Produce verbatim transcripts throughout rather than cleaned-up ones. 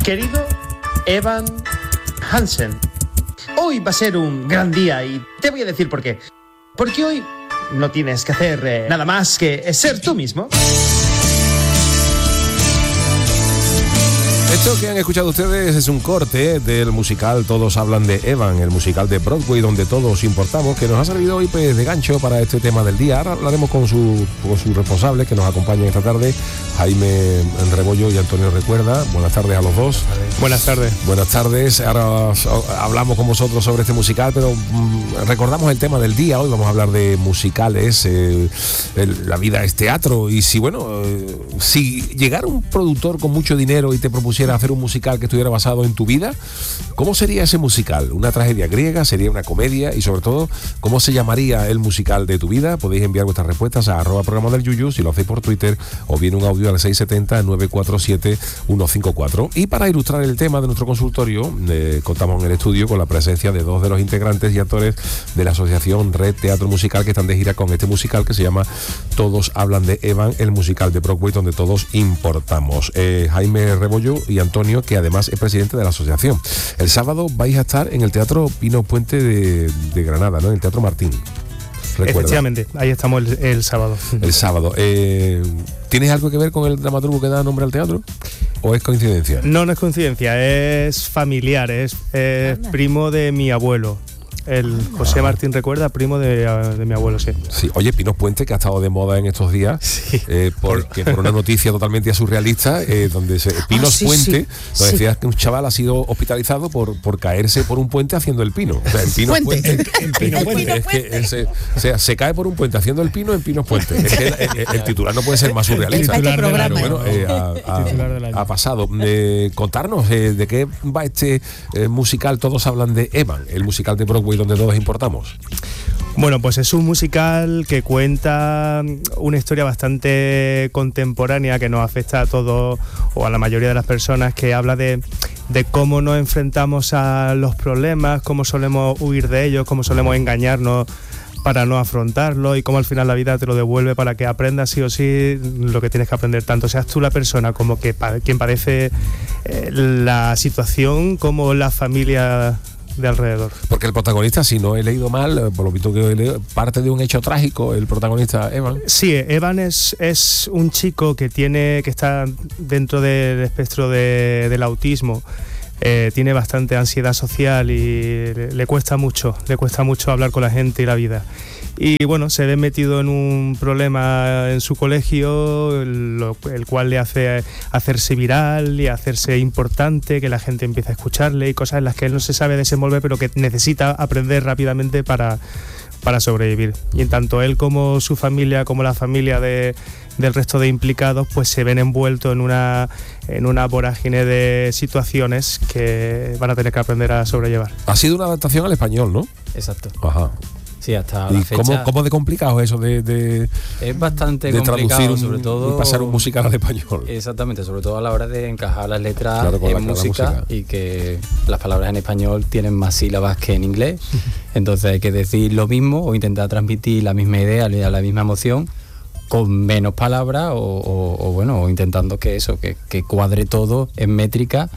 Querido Evan Hansen, hoy va a ser un gran día y te voy a decir por qué. Porque hoy no tienes que hacer eh, nada más que ser tú mismo. Esto que han escuchado ustedes es un corte del musical Todos hablan de Evan, el musical de Broadway donde todos importamos, que nos ha servido hoy pues, de gancho para este tema del día. Ahora hablaremos con su, con su responsable que nos acompañan esta tarde, Jaime Rebollo y Antonio Recuerda. Buenas tardes a los dos. Buenas tardes. Buenas tardes. Ahora hablamos con vosotros sobre este musical, pero mmm, recordamos el tema del día. Hoy vamos a hablar de musicales, eh, el, la vida es teatro, y si bueno, eh, si llegara un productor con mucho dinero y te propusiera hacer un musical que estuviera basado en tu vida, ¿cómo sería ese musical? ¿Una tragedia griega? ¿Sería una comedia? Y sobre todo, ¿cómo se llamaría el musical de tu vida? Podéis enviar vuestras respuestas a arroba programa del Yuyu, si lo hacéis por Twitter, o bien un audio al seis siete cero, nueve cuatro siete, uno cinco cuatro. Y para ilustrar el tema de nuestro consultorio, eh, contamos en el estudio con la presencia de dos de los integrantes y actores de la asociación Red Teatro Musical, que están de gira con este musical que se llama Todos hablan de Evan, el musical de Broadway donde todos importamos. Eh, Jaime Rebollo y Antonio, que además es presidente de la asociación. El sábado vais a estar en el Teatro Pino Puente de, de Granada, ¿no? En el Teatro Martín. Recuerda. Efectivamente, ahí estamos el, el sábado. El sábado. Eh, ¿Tienes algo que ver con el dramaturgo que da nombre al teatro? ¿O es coincidencia? No, no es coincidencia, es familiar, es, es primo de mi abuelo. El José Martín Recuerda, primo de, de mi abuelo, sí. Sí. Oye, Pino Puente, que ha estado de moda en estos días, sí. eh, porque por una noticia totalmente surrealista, eh, donde se, Pinos ah, sí, Puente, sí, donde sí. decía que un chaval ha sido hospitalizado por, por caerse por un puente haciendo el pino. O sea, en Pinos Puente. Puente en, en Pino Puente. Es que él se, o sea, se cae por un puente haciendo el pino en Pinos Puente. Es que el, el, el titular no puede ser más surrealista. El titular del año. Bueno, eh, ha, ha, ha pasado. Eh, contarnos eh, de qué va este eh, musical Todos hablan de Evan, el musical de Broadway donde todos importamos. Bueno, pues es un musical que cuenta una historia bastante contemporánea que nos afecta a todos o a la mayoría de las personas, que habla de, de cómo nos enfrentamos a los problemas, cómo solemos huir de ellos, cómo solemos engañarnos para no afrontarlo, y cómo al final la vida te lo devuelve para que aprendas sí o sí lo que tienes que aprender, tanto seas tú la persona como que quien padece eh, la situación, como la familia de alrededor. Porque el protagonista, si no he leído mal, por lo visto que he leído, parte de un hecho trágico, el protagonista Evan. Sí, Evan es, es un chico que tiene que está dentro del espectro de, del autismo. Eh, tiene bastante ansiedad social y le, le cuesta mucho, le cuesta mucho hablar con la gente y la vida. Y bueno, se ve metido en un problema en su colegio, lo, el cual le hace hacerse viral y hacerse importante, que la gente empieza a escucharle, y cosas en las que él no se sabe desenvolver, pero que necesita aprender rápidamente para, para sobrevivir. Y en tanto él como su familia, como la familia de, del resto de implicados, pues se ven envueltos en una, en una vorágine de situaciones que van a tener que aprender a sobrellevar. Ha sido una adaptación al español, ¿no? Exacto. Ajá. Sí, hasta ¿Y la fecha. ¿cómo, cómo de complicado es eso de, de es bastante de complicado, traducir un, sobre todo y pasar un musical al español? Exactamente, sobre todo a la hora de encajar las letras claro, en la, música, música y que las palabras en español tienen más sílabas que en inglés. Entonces hay que decir lo mismo o intentar transmitir la misma idea, la misma emoción con menos palabras, o, o, o bueno, o intentando que eso, que, que cuadre todo en métrica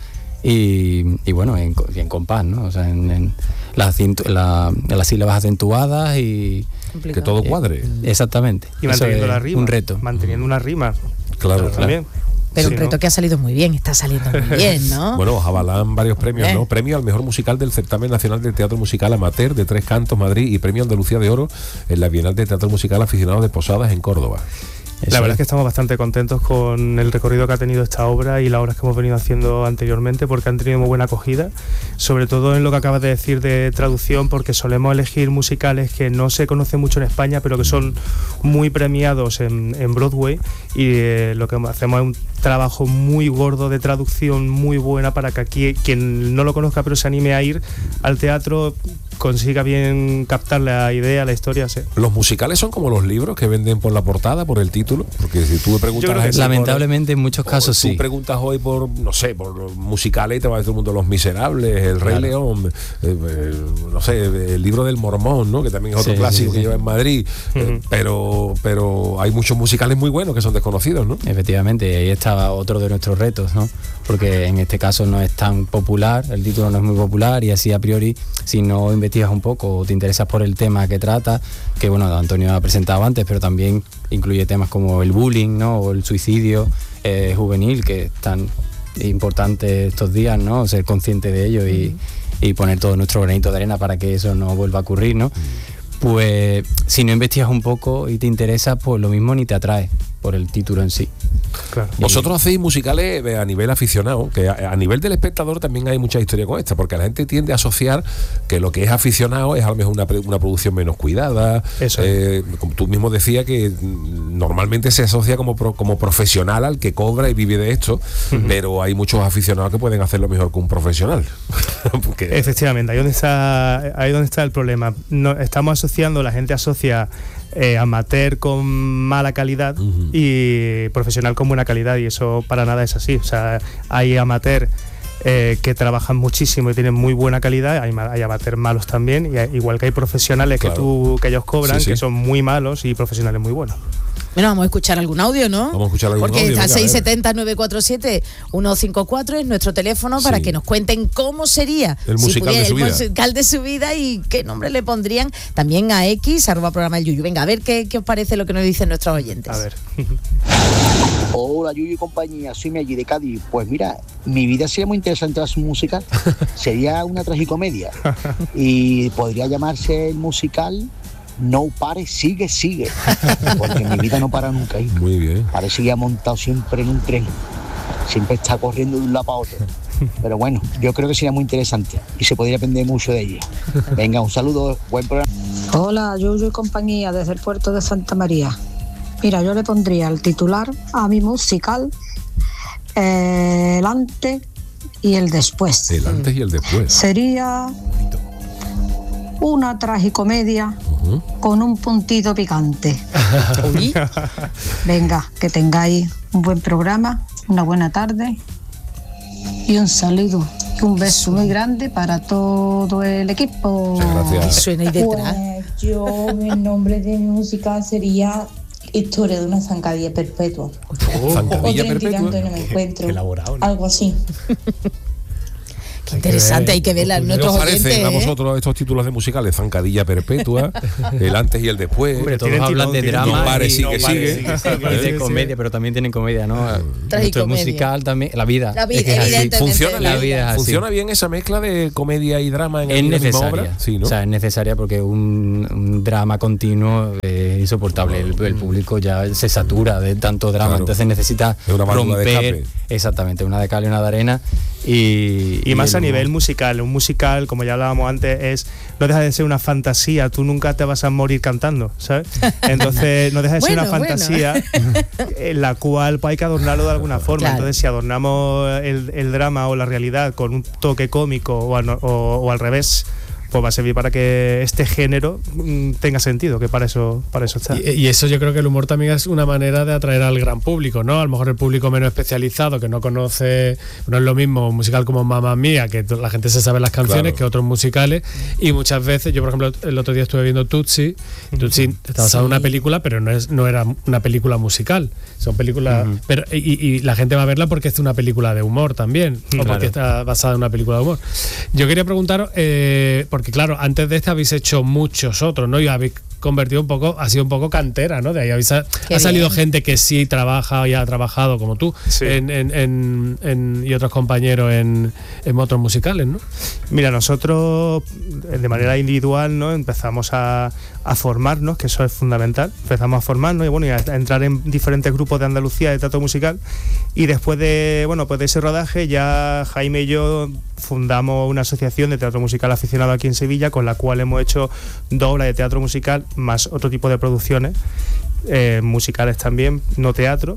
y, y bueno, en, en compás, ¿no? O sea, en, en las, la, las sílabas acentuadas y complicado. Que todo cuadre. Exactamente. Y manteniendo la rima. Un reto. Manteniendo una rima. Claro, claro. También. Pero sí, un reto ¿no? que ha salido muy bien, está saliendo muy bien, ¿no? Bueno, avalan varios premios, ¿Eh? ¿no? Premio al mejor musical del Certamen Nacional de Teatro Musical Amateur de Tres Cantos, Madrid, y Premio Andalucía de Oro en la Bienal de Teatro Musical Aficionados de Posadas en Córdoba. La verdad es que estamos bastante contentos con el recorrido que ha tenido esta obra y las obras que hemos venido haciendo anteriormente, porque han tenido muy buena acogida, sobre todo en lo que acabas de decir de traducción, porque solemos elegir musicales que no se conocen mucho en España, pero que son muy premiados en, en Broadway, y eh, lo que hacemos es un trabajo muy gordo de traducción muy buena para que aquí quien no lo conozca pero se anime a ir al teatro consiga bien captar la idea, la historia. Sí. Los musicales son como los libros que venden por la portada, por el título, porque si tú me preguntas a la gente, lamentablemente por, en muchos casos tú sí. preguntas hoy por, no sé, por los musicales y te va a decir todo el mundo Los Miserables, El Rey claro. León, eh, eh, no sé, el libro del Mormón, ¿no? Que también es otro sí, clásico sí, sí. que lleva en Madrid, uh-huh. eh, pero, pero hay muchos musicales muy buenos que son desconocidos, ¿no? Efectivamente, ahí está está otro de nuestros retos, ¿no? Porque en este caso no es tan popular, el título no es muy popular, y así a priori, si no investigas un poco o te interesas por el tema que trata, que bueno, Antonio ha presentado antes, pero también incluye temas como el bullying, ¿no? O el suicidio eh, juvenil, que es tan importante estos días, ¿no? Ser consciente de ello y, y poner todo nuestro granito de arena para que eso no vuelva a ocurrir, ¿no? Pues si no investigas un poco y te interesa, pues lo mismo ni te atrae por el título en sí. Claro. Vosotros hacéis musicales a nivel aficionado, que a, a nivel del espectador también hay mucha historia con esta, porque la gente tiende a asociar que lo que es aficionado es a lo mejor una, una producción menos cuidada. Eso eh, como tú mismo decías, que normalmente se asocia como, pro, como profesional al que cobra y vive de esto, uh-huh. pero hay muchos aficionados que pueden hacerlo mejor que un profesional. Porque... Efectivamente, ahí donde está, ahí donde está el problema. No, estamos asociando, la gente asocia Eh, amateur con mala calidad uh-huh. y profesional con buena calidad, y eso para nada es así. O sea, hay amateur eh, que trabajan muchísimo y tienen muy buena calidad, hay, hay amateur malos también, y hay, igual que hay profesionales claro. que tú que ellos cobran sí, sí. que son muy malos y profesionales muy buenos. Bueno, vamos a escuchar algún audio, ¿no? Vamos a escuchar algún Porque audio. Porque está seis siete cero, nueve cuatro siete, uno cinco cuatro es nuestro teléfono sí. para que nos cuenten cómo sería el musical, si de, su el vida. musical de su vida y qué nombre le pondrían. También a X, arroba programa el Yuyu. Venga, a ver qué, qué os parece lo que nos dicen nuestros oyentes. A ver. Hola, Yuyu y compañía, soy Meggi de Cádiz. Pues mira, mi vida sería muy interesante su musical. Sería una tragicomedia. Y podría llamarse el musical No Pare, Sigue, Sigue. Porque mi vida no para nunca. ¿eh? Muy bien. Parece que ha montado siempre en un tren. Siempre está corriendo de un lado para otro. Pero bueno, yo creo que sería muy interesante y se podría aprender mucho de ella. Venga, un saludo, buen programa. Hola, Yuyu y compañía, desde el puerto de Santa María. Mira, yo le pondría el titular a mi musical, eh, el antes y el después. El antes y el después. Sería una tragicomedia uh-huh. con un puntito picante. Venga, que tengáis un buen programa, una buena tarde y un saludo y un beso muy grande para todo el equipo. Muchas gracias. Suena ahí detrás. Pues yo, el nombre de mi música sería Historia de una zancadilla perpetua. Oh, zancadilla perpetua. No me encuentro. Qué elaborado, ¿no? Algo así. Qué interesante, hay que verla en nuestros oyentes. ¿Qué os parecen a vosotros estos títulos de musicales? Zancadilla perpetua, el antes y el después. Hombre, todos hablan de drama. No pare, sigue, no sigue. sigue. Y de comedia, pero también tienen comedia, ¿no? Nuestro musical también, la vida. La vida, es que evidentemente. Funciona, la bien, vida funciona bien esa mezcla de comedia y drama en es la necesaria. misma obra. Sí, ¿no? O sea, es necesaria porque un, un drama continuo es insoportable. El, el público ya se satura de tanto drama, claro. Entonces necesita una romper. Exactamente, una de cal y una de arena. Y, y, y más a nivel humor. musical, un musical, como ya hablábamos antes, es no deja de ser una fantasía, tú nunca te vas a morir cantando, ¿sabes? Entonces no deja de bueno, ser una fantasía bueno. en la cual pues, hay que adornarlo de alguna forma. Claro. Entonces si adornamos el, el drama o la realidad con un toque cómico o, a, o, o al revés, pues va a servir para que este género mm, tenga sentido, que para eso para eso está. Y, y eso yo creo que el humor también es una manera de atraer al gran público, ¿no? A lo mejor el público menos especializado, que no conoce, no es lo mismo un musical como Mamma Mía, que la gente se sabe las canciones, claro. que otros musicales, y muchas veces, yo por ejemplo el otro día estuve viendo Tootsie, Tootsie está basada en una película, pero no es no era una película musical, son películas, uh-huh. pero y, y la gente va a verla porque es una película de humor también, claro. o porque está basada en una película de humor. Yo quería preguntaros, eh, porque claro, antes de este habéis hecho muchos otros, ¿no? Y habéis convertido un poco, ha sido un poco cantera, ¿no? De ahí habéis, ha salido bien. Gente que sí trabaja y ha trabajado como tú sí. en, en, en, en, y otros compañeros en, en otros musicales, ¿no? Mira, nosotros de manera individual, ¿no? Empezamos a, a formarnos, que eso es fundamental, empezamos a formarnos y bueno, y a entrar en diferentes grupos de Andalucía de teatro musical, y después de, bueno, pues de ese rodaje ya Jaime y yo fundamos una asociación de teatro musical aficionado aquí en Sevilla, con la cual hemos hecho dos obras de teatro musical más otro tipo de producciones eh, musicales también, no teatro.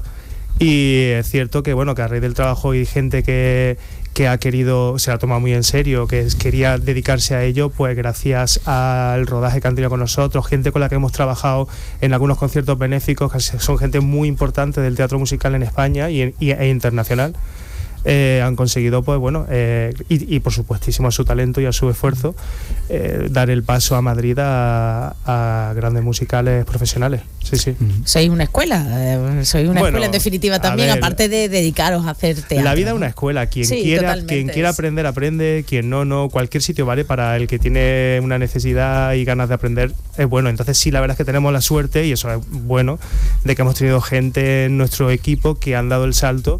Y es cierto que bueno, que a raíz del trabajo y gente que, que ha querido, se ha tomado muy en serio, que quería dedicarse a ello, pues gracias al rodaje que han tenido con nosotros, gente con la que hemos trabajado en algunos conciertos benéficos, que son gente muy importante del teatro musical en España y, y e internacional. eh, han conseguido, pues bueno, eh, y, y por supuestísimo a su talento y a su esfuerzo, eh, dar el paso a Madrid a, a grandes musicales profesionales. Sí, sí. Sois una escuela, eh, sois una Bueno, escuela en definitiva también, ver, aparte de dedicaros a hacer teatro. La vida es ¿no? una escuela, quien Sí, quiera, totalmente. quien quiera aprender, aprende, quien no, no, cualquier sitio vale para el que tiene una necesidad y ganas de aprender, es bueno. Entonces sí, la verdad es que tenemos la suerte, y eso es bueno, de que hemos tenido gente en nuestro equipo que han dado el salto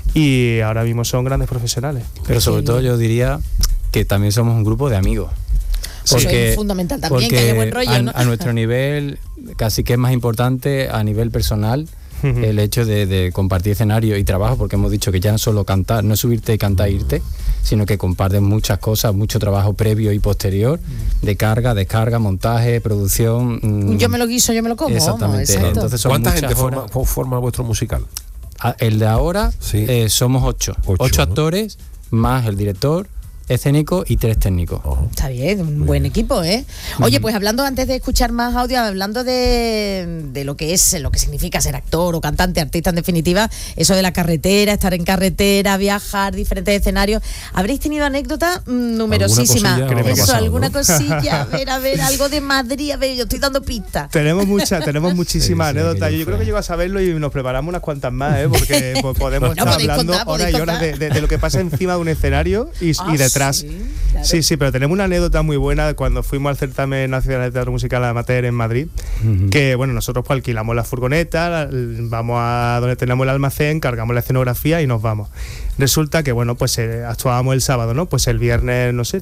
y ahora mismo son grandes profesionales. Pero sobre todo yo diría que también somos un grupo de amigos. Porque, es fundamental también que haya buen rollo, a, ¿no? a nuestro nivel casi que es más importante a nivel personal el hecho de, de compartir escenario y trabajo, porque hemos dicho que ya no solo cantar, no es subirte y cantar e irte, sino que comparten muchas cosas, mucho trabajo previo y posterior, de carga, descarga, montaje, producción. Mmm, yo me lo guiso, yo me lo como. Exactamente. Vamos, Entonces, ¿cuánta gente forma, forma vuestro musical? El de ahora sí. eh, somos ocho. Ocho, ocho ¿no? actores, más el director escénico y tres técnicos. Oh. Está bien, un bien. Buen equipo, ¿eh? Oye, pues hablando, antes de escuchar más audio, hablando de, de lo que es, lo que significa ser actor o cantante, artista en definitiva, eso de la carretera, estar en carretera, viajar, diferentes escenarios. ¿Habréis tenido anécdotas mm, numerosísimas? Eso, pasado, alguna ¿no? cosilla, a ver, a ver, algo de Madrid, a ver, yo estoy dando pistas. Tenemos muchas, tenemos muchísimas sí, sí, anécdotas. Yo, yo creo que llego a saberlo y nos preparamos unas cuantas más, ¿eh? Porque pues, podemos no, estar hablando contar, horas y horas de, de, de lo que pasa encima de un escenario y, ah, y detrás. Sí, claro. sí, sí, pero tenemos una anécdota muy buena cuando fuimos al certamen nacional de teatro musical amateur en Madrid, uh-huh. que bueno, nosotros pues alquilamos la furgoneta, vamos a donde tenemos el almacén, cargamos la escenografía y nos vamos. Resulta que bueno, pues eh, actuábamos el sábado, ¿no? Pues el viernes, no sé,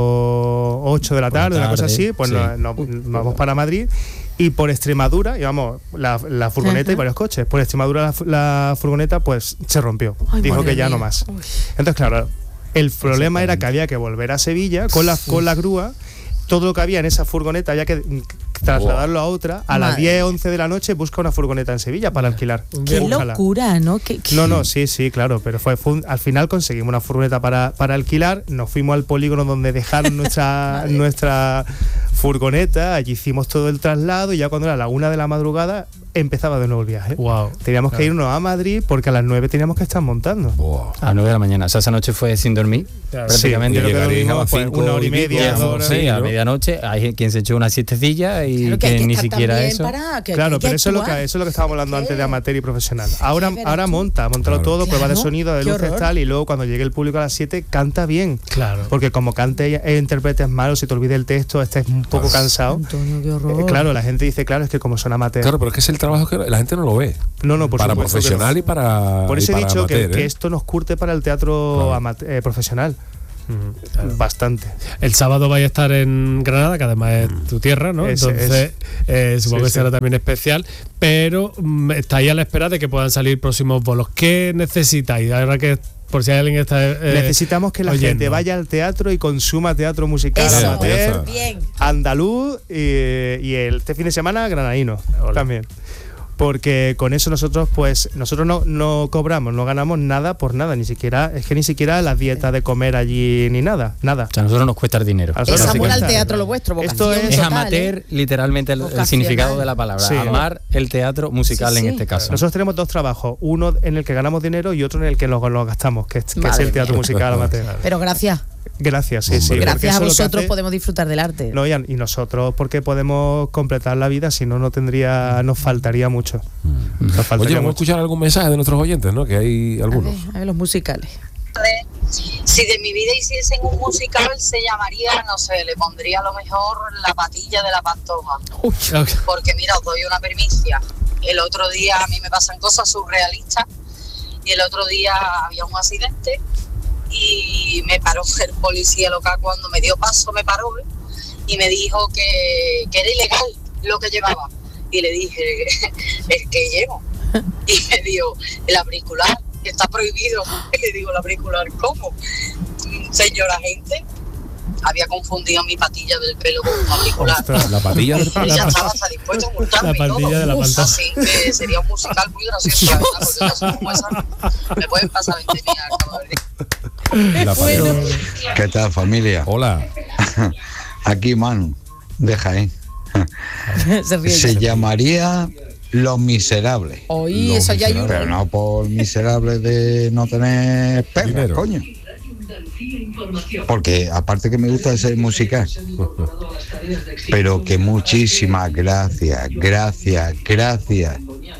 tipo ocho de la tarde, tarde una cosa así, pues sí. nos, nos, nos vamos para Madrid. Y por Extremadura, íbamos la, la furgoneta uh-huh. y varios coches. Por Extremadura la, la furgoneta pues se rompió. Ay, dijo que ya mía. no más. Uy. Entonces, claro, el problema era que había que volver a Sevilla con la, con la grúa. Todo lo que había en esa furgoneta había que trasladarlo a otra. A Madre. las diez, once de la noche busca una furgoneta en Sevilla para alquilar. Qué Búscala. locura, ¿no? ¿Qué, qué? No, no, sí, sí, claro. Pero fue, fue un, al final conseguimos una furgoneta para, para alquilar. Nos fuimos al polígono donde dejaron nuestra, nuestra furgoneta. Allí hicimos todo el traslado y ya cuando era la una de la madrugada empezaba de nuevo el viaje. Wow. Teníamos claro. que irnos a Madrid porque a las nueve teníamos que estar montando. Wow. A las nueve de la mañana. O sea, esa noche fue sin dormir. Claro. Prácticamente. Sí, yo creo que dormimos pues, una hora y media, dos horas. Sí, a medianoche. Hay quien se echó una siestecilla y claro que, que, que ni siquiera eso. Para, que, claro, que pero eso es, lo que, eso es lo que estábamos hablando ¿Qué? antes de amateur y profesional. Ahora, ahora monta, montalo claro. todo, claro. prueba de sonido, de luces tal, y luego cuando llegue el público a las siete canta bien. Claro. Porque como cante e interpretes malo, si te olvides el texto, estés un poco claro. cansado. Antonio, qué horror. Eh, claro, la gente dice, claro, es que como son amateur. Claro, pero es que es el trabajo que la gente no lo ve. No, no, por para supuesto. Para profesional y para Por eso he dicho amateur, que, ¿eh? que esto nos curte para el teatro claro. amateur, eh, profesional. Claro. Bastante. El sábado vais a estar en Granada, que además es tu tierra, ¿no? Ese, Entonces, eh, supongo sí, que será sí. también especial, pero mm, estáis a la espera de que puedan salir próximos bolos. ¿Qué necesitáis? Ahora que por si hay alguien que está eh, necesitamos que la oyendo. gente vaya al teatro y consuma teatro musical Eso, amateur, bien. andaluz y, y el este fin de semana granadino Hola. también. Porque con eso nosotros pues nosotros no, no cobramos, no ganamos nada por nada, ni siquiera es que ni siquiera la dieta de comer allí ni nada, nada. O sea, a nosotros nos cuesta el dinero. Es amor al teatro lo vuestro, vocación. Esto es, total, amateur, ¿eh? literalmente el, el significado de la palabra. Sí. Amar el teatro musical sí, sí. en este caso. Nosotros tenemos dos trabajos, uno en el que ganamos dinero y otro en el que lo, lo gastamos, que, que es el teatro musical amateur. Pero gracias. Gracias, sí, sí. Gracias a vosotros hace, podemos disfrutar del arte. No, y, y nosotros porque podemos completar la vida, si no, no tendría, nos faltaría mucho. Mm. Nos faltaría Oye, vamos mucho. a escuchar algún mensaje de nuestros oyentes, ¿no? Que hay algunos. A ver, a ver los musicales. Si de mi vida hiciesen un musical, se llamaría, no sé, le pondría a lo mejor La patilla de la Pantoja. Uy, okay. Porque mira, os doy una primicia. El otro día a mí me pasan cosas surrealistas y el otro día había un accidente y me paró el policía local cuando me dio paso, me paró y me dijo que, que era ilegal lo que llevaba. Y le dije, ¿el que llevo? Y me dijo, el auricular, está prohibido. Y le digo, ¿el auricular cómo? Señora gente, había confundido mi patilla del pelo con un auricular. Ostras, la patilla del pelo. Ella estaba hasta dispuesta a multarme la y todo. De la Así que sería un musical muy gracioso, la verdad, porque cosas como esas me pueden pasar veinte mil al cabo del La bueno. ¿Qué tal, familia? Hola. Aquí Manu, de Jaén. Se, ríe se llamaría Los Miserables. Oye, Los eso ya hay Miserables, uno. Pero no por miserables de no tener perras, coño. Porque aparte que me gusta ser musical, pero que muchísimas gracias, gracias, gracias.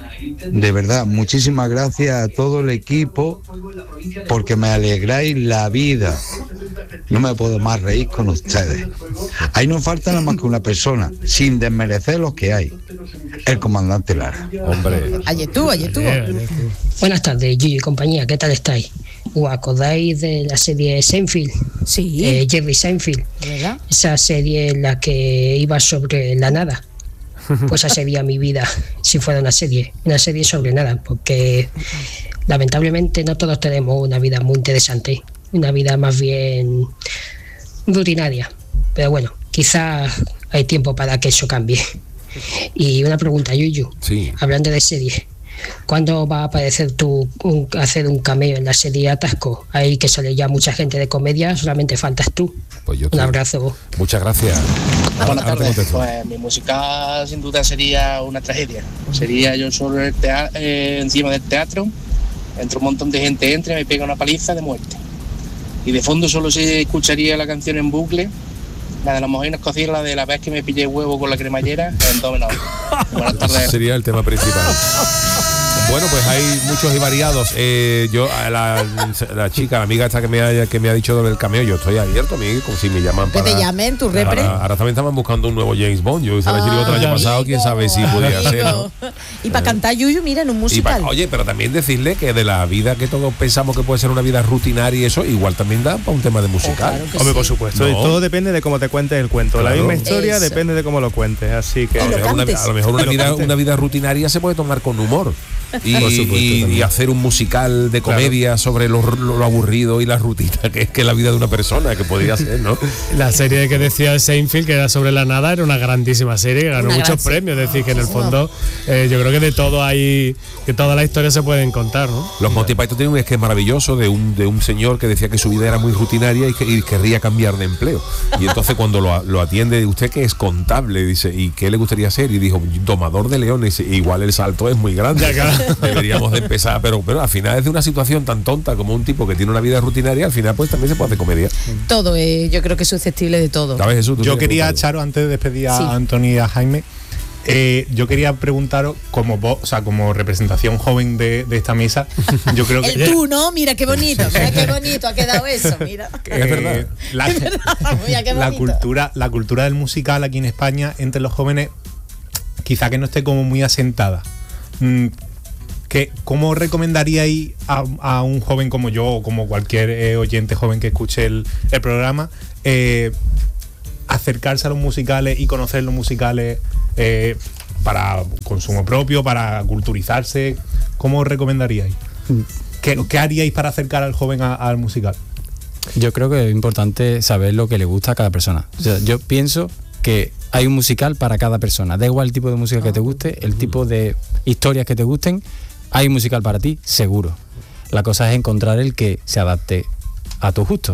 De verdad, muchísimas gracias a todo el equipo porque me alegráis la vida. No me puedo más reír con ustedes. Ahí no falta nada más que una persona, sin desmerecer los que hay. El comandante Lara. Hombre. Ayer tú, ayer tú. Buenas tardes, Yuyu y compañía, ¿qué tal estáis? ¿Os acordáis de la serie Seinfeld? Sí. Eh, Jerry Seinfeld. ¿Verdad? Esa serie en la que iba sobre la nada. Pues esa sería mi vida si fuera una serie, una serie sobre nada, porque lamentablemente no todos tenemos una vida muy interesante, una vida más bien rutinaria. Pero bueno, quizás hay tiempo para que eso cambie. Y una pregunta, Yuyu, sí. Hablando de serie, ¿cuándo va a aparecer tú un, hacer un cameo en la serie Atasco? Ahí que sale ya mucha gente de comedia, solamente faltas tú. Pues yo un te... abrazo. Muchas gracias. Buenas tardes. Pues mi musical sin duda sería una tragedia. Sería yo solo el tea- eh, encima del teatro, entre un montón de gente entra y me pega una paliza de muerte. Y de fondo solo se escucharía la canción en bucle, la de las mojinas cocidas, la de la vez que me pillé huevo con la cremallera, en do menor. Buenas tardes. Sería el tema principal. Bueno, pues hay muchos y variados. Eh, yo, la, la chica, la amiga esta que me ha, que me ha dicho del cameo, yo estoy abierto, a mí, como si me llaman Que para... te llamen, tu repre. Ahora, ahora también estaban buscando un nuevo James Bond. Yo hice la Ah, chirigota el año amigo, pasado, quién sabe si podía ser, ¿no? Y para cantar Yuyu, mira, en un Y musical. pa- oye, pero también decirle que de la vida que todos pensamos que puede ser una vida rutinaria y eso, igual también da para un tema de musical. Hombre, por supuesto. No. Y todo depende de cómo te cuentes el cuento. La Claro. misma historia Eso. depende de cómo lo cuentes. Así que. A lo mejor, una, a lo mejor una Y lo vida, cantes. una vida rutinaria se puede tomar con humor. Y, Por supuesto, y- también. y hacer un musical de comedia sobre lo, lo- lo aburrido y la rutina que es que la vida de una persona, que podría ser, ¿no? La serie que decía Seinfeld, que era sobre la nada, era una grandísima serie que ganó Una muchos gran premios. Es decir, que en el fondo eh, yo creo que de todo hay, que toda la historia se pueden contar, ¿no? Los Monty Python tienen un sketch maravilloso de un, de un señor que decía que su vida era muy rutinaria y que y querría cambiar de empleo. Y entonces cuando lo, lo atiende, usted que es contable, dice, ¿y qué le gustaría ser? Y dijo, domador de leones. Y igual el salto es muy grande. Ya, claro. Deberíamos de empezar, pero, pero al final es de una situación tan tonta como un tipo que tiene una vida rutinaria, al final pues también se puede hacer comedia. Todo, eh, yo creo que es susceptible de todo. ¿Sabes, Jesús? Yo quería, Charo, antes de despedir a Sí. Antonio y a Jaime, eh, yo quería preguntaros, como vos, o sea, como representación joven de, de esta mesa, yo creo que... El tú, ¿no? Mira qué bonito, mira qué bonito ha quedado eso, mira. Eh, Es verdad. La, Mira qué la bonito. cultura, la cultura del musical aquí en España entre los jóvenes quizá que no esté como muy asentada. Mm, ¿qué- ¿Cómo recomendaríais a, a un joven como yo o como cualquier eh, oyente joven que escuche el, el programa eh, acercarse a los musicales y conocer los musicales eh, para consumo propio, para culturizarse? ¿Cómo os recomendaríais? ¿Qué, qué haríais para acercar al joven a- al musical? Yo creo que es importante saber lo que le gusta a cada persona. O sea, yo pienso que hay un musical para cada persona. Da igual el tipo de música que te guste, el tipo de historias que te gusten, hay un musical para ti, seguro. La cosa es encontrar el que se adapte a tus gustos.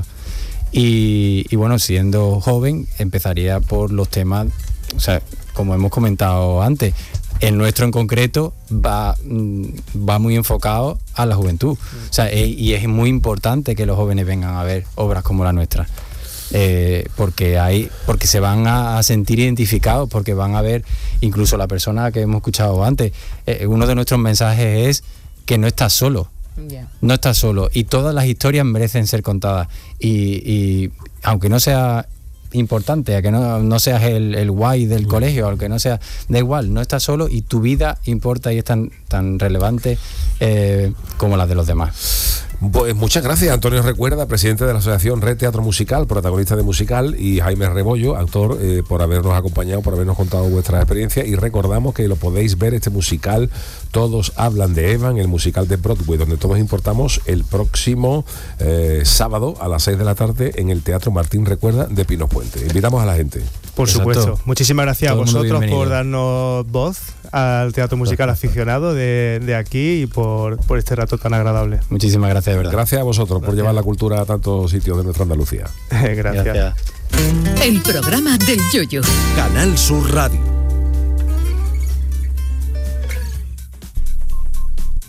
Y, y bueno, siendo joven, empezaría por los temas, o sea, como hemos comentado antes, el nuestro en concreto va, mm, va muy enfocado a la juventud. O sea, e- y es muy importante que los jóvenes vengan a ver obras como la nuestra. Eh, porque hay porque se van a, a sentir identificados, porque van a ver incluso la persona que hemos escuchado antes. Eh, uno de nuestros mensajes es que no estás solo. Ya. No estás solo y todas las historias merecen ser contadas y, y aunque no sea importante, a que no, no seas el, el guay del colegio, aunque no sea, da igual, no estás solo y tu vida importa y es tan, tan relevante eh, como la de los demás. Pues muchas gracias, Antonio Recuerda, presidente de la Asociación Red Teatro Musical, protagonista de musical, y Jaime Rebollo, actor, eh, por habernos acompañado, por habernos contado vuestras experiencias. Y recordamos que lo podéis ver, este musical, Todos hablan de Evan, el musical de Broadway, donde todos importamos, el próximo eh, sábado a las seis de la tarde en el Teatro Martín Recuerda de Pinos Puente. Invitamos a la gente. Por Exacto. supuesto. Muchísimas gracias Todo a el mundo vosotros bienvenido. por darnos voz al teatro musical aficionado de, de aquí y por, por este rato tan agradable. Muchísimas gracias, de verdad. Gracias a vosotros por llevar la cultura a tantos sitios de nuestra Andalucía. Gracias. Gracias. El programa del Yoyo. Canal Sur Radio.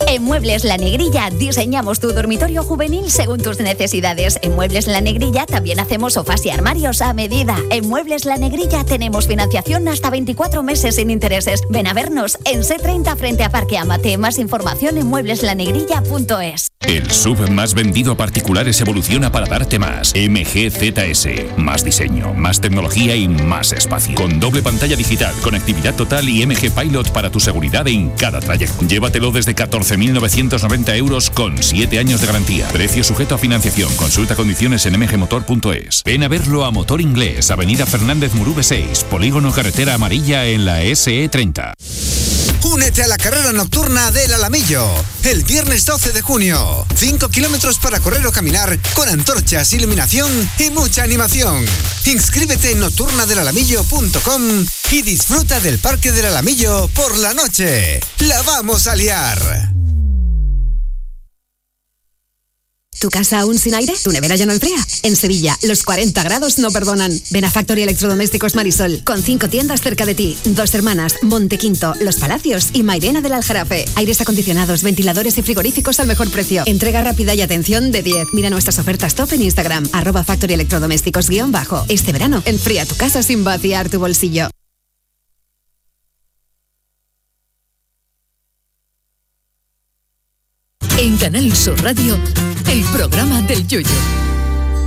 En Muebles La Negrilla diseñamos tu dormitorio juvenil según tus necesidades. En Muebles La Negrilla también hacemos sofás y armarios a medida. En Muebles La Negrilla tenemos financiación hasta veinticuatro meses sin intereses. Ven a vernos en C treinta frente a Parque Amate. Más información en muebles la negrilla punto es. El S U V más vendido a particulares evoluciona para darte más. M G Z S. Más diseño, más tecnología y más espacio. Con doble pantalla digital, conectividad total y M G Pilot para tu seguridad en cada trayecto. Llévatelo desde catorce mil novecientos noventa euros con siete años de garantía. Precio sujeto a financiación. Consulta condiciones en m g motor punto es. Ven a verlo a Motor Inglés, Avenida Fernández Murube seis, Polígono Carretera Amarilla en la S E treinta. Únete a la carrera nocturna del Alamillo, el viernes doce de junio. cinco kilómetros para correr o caminar con antorchas, iluminación y mucha animación. Inscríbete en nocturna del alamillo punto com y disfruta del Parque del Alamillo por la noche. ¡La vamos a liar! ¿Tu casa aún sin aire? ¿Tu nevera ya no enfría? En Sevilla, los cuarenta grados no perdonan. Ven a Factory Electrodomésticos Marisol, con cinco tiendas cerca de ti. Dos Hermanas, Montequinto, Los Palacios y Mairena del Aljarafe. Aires acondicionados, ventiladores y frigoríficos al mejor precio. Entrega rápida y atención de diez. Mira nuestras ofertas top en Instagram, arroba Factory Electrodomésticos guión bajo. Este verano, enfría tu casa sin vaciar tu bolsillo. En Canal Sur Radio, el programa del Yoyo.